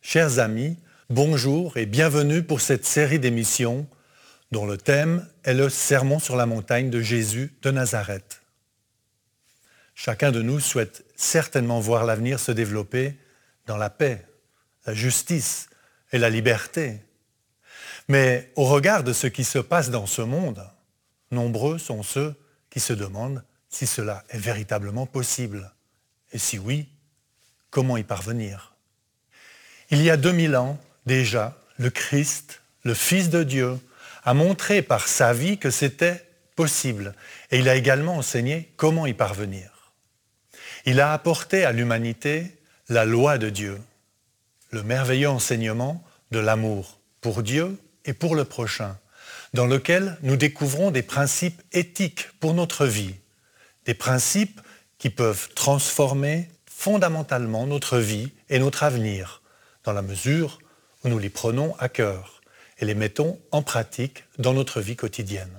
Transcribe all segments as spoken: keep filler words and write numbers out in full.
Chers amis, bonjour et bienvenue pour cette série d'émissions dont le thème est le Sermon sur la montagne de Jésus de Nazareth. Chacun de nous souhaite certainement voir l'avenir se développer dans la paix, la justice et la liberté. Mais au regard de ce qui se passe dans ce monde, nombreux sont ceux qui se demandent si cela est véritablement possible. Et si oui, comment y parvenir ? Il y a deux mille ans, déjà, le Christ, le Fils de Dieu, a montré par sa vie que c'était possible. Et il a également enseigné comment y parvenir. Il a apporté à l'humanité la loi de Dieu, le merveilleux enseignement de l'amour pour Dieu et pour le prochain, dans lequel nous découvrons des principes éthiques pour notre vie, des principes qui peuvent transformer fondamentalement notre vie et notre avenir, dans la mesure où nous les prenons à cœur et les mettons en pratique dans notre vie quotidienne.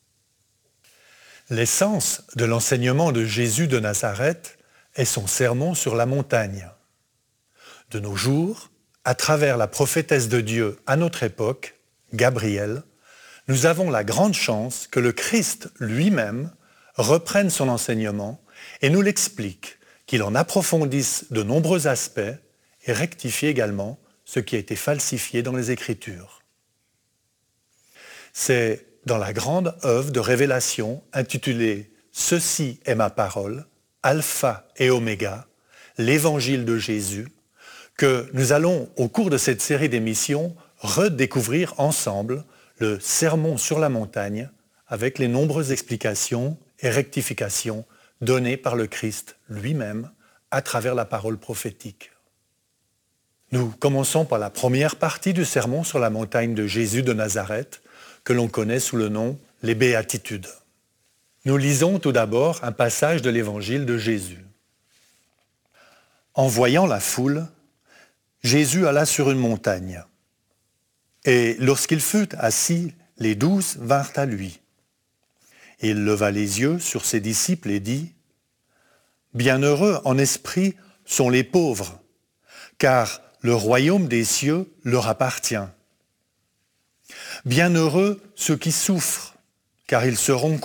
L'essence de l'enseignement de Jésus de Nazareth est son sermon sur la montagne. De nos jours, à travers la prophétesse de Dieu à notre époque, Gabrielle, nous avons la grande chance que le Christ lui-même reprenne son enseignement et nous l'explique, qu'il en approfondisse de nombreux aspects et rectifie également ce qui a été falsifié dans les Écritures. C'est dans la grande œuvre de révélation intitulée « Ceci est ma parole, Alpha et Oméga, l'Évangile de Jésus » que nous allons, au cours de cette série d'émissions, redécouvrir ensemble le Sermon sur la montagne avec les nombreuses explications et rectifications données par le Christ lui-même à travers la parole prophétique. Nous commençons par la première partie du Sermon sur la montagne de Jésus de Nazareth, que l'on connaît sous le nom « Les Béatitudes ». Nous lisons tout d'abord un passage de l'Évangile de Jésus. En voyant la foule, Jésus alla sur une montagne. Et lorsqu'il fut assis, les douze vinrent à lui. Il leva les yeux sur ses disciples et dit « Bienheureux en esprit sont les pauvres, car le royaume des cieux leur appartient. Bienheureux ceux qui souffrent, car ils seront